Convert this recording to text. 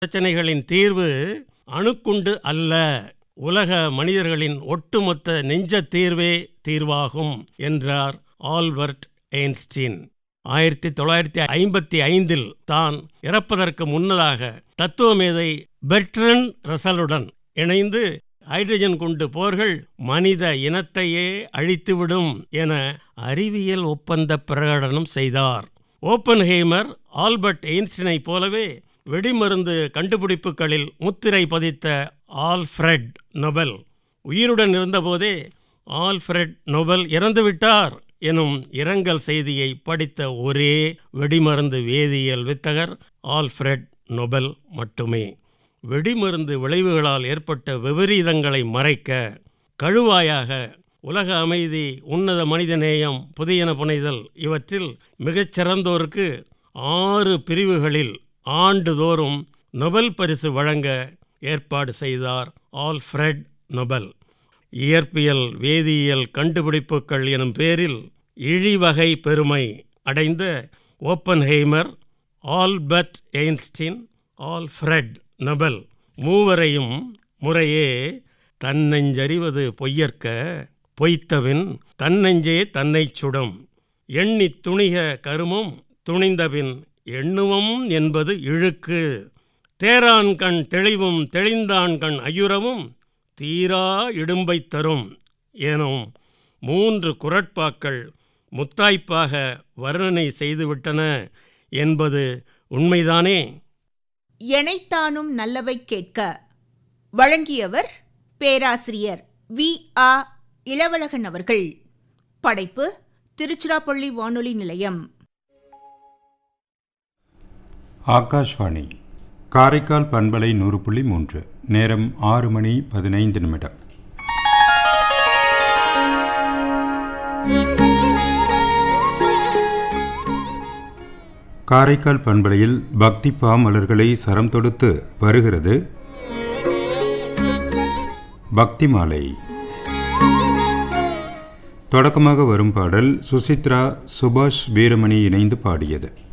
பிரச்சனைகளின் தீர்வு அணுக்குண்டு அல்ல, உலக மனிதர்களின் ஒட்டுமொத்த நெஞ்ச தீர்வே தீர்வாகும் என்றார் ஆல்பர்ட் ஐன்ஸ்டீன். 1955 தான் இறப்பதற்கு முன்னதாக தத்துவமேதை பெர்ட்ரண்ட் ரசலுடன் இணைந்து ஹைட்ரஜன் குண்டு போர்கள் மனித இனத்தையே அழித்துவிடும் என அறிவியல் ஒப்பந்த பிரகடனம் செய்தார். ஓப்பன்ஹெய்மர் ஆல்பர்ட் ஐன்ஸ்டீனை போலவே வெடிமருந்து கண்டுபிடிப்புகளில் முத்திரை பதித்த ஆல்ஃபிரட் நொபெல் உயிருடன் இருந்தபோதே ஆல்ஃபிரட் நொபெல் இறந்துவிட்டார் எனும் இரங்கல் செய்தியை படித்த ஒரே வெடிமருந்து வேதியியல் வித்தகர் ஆல்ஃபிரட் நொபெல் மட்டுமே. வெடிமருந்து விளைவுகளால் ஏற்பட்ட விபரீதங்களை மறைக்க கழுவாயாக உலக அமைதி, உன்னத மனிதநேயம், புதியன புனைதல் இவற்றில் மிகச்சிறந்தோருக்கு 6 பிரிவுகளில் ஆண்டுதோறும் நொபெல் பரிசு வழங்க ஏற்பாடு செய்தார் ஆல்ஃபிரட் நொபெல். இயற்பியல் வேதியியல் கண்டுபிடிப்புகள் எனும் பேரில் இழிவகை பெருமை அடைந்த Oppenheimer, Albert Einstein, Alfred Nobel மூவரையும் முறையே தன்னெஞ்சறிவது பொய்யற்க, பொய்த்தபின் தன்னெஞ்சே தன்னை சுடும், எண்ணித் துணிக கருமம் துணிந்தபின் எண்ணுவம் என்பது இழுக்கு, தேரான்கண் தெளிவும் தெளிந்தான்கண் ஐயுறவும் தீரா இடும்பை தரும் எனும் 3 குறட்பாக்கள் முத்தாய்ப்பாக வர்ணனை செய்துவிட்டன என்பது உண்மைதானே? எனைத்தானும் நல்லவை கேட்க வழங்கியவர் பேராசிரியர் வி.ஆ. இளவழகன் அவர்கள். படைப்பு திருச்சிராப்பள்ளி வானொலி நிலையம். ஆகாஷ்வாணி காரைக்கால் பண்பலை 100.3. நேரம் 6:15. காரைக்கால் பண்பலையில் பக்தி பாமலர்களை சரம் தொடுத்து வருகிறது பக்தி மாலை. தொடக்கமாக வரும் பாடல் சுசித்ரா, சுபாஷ் வீரமணி இணைந்து பாடியது.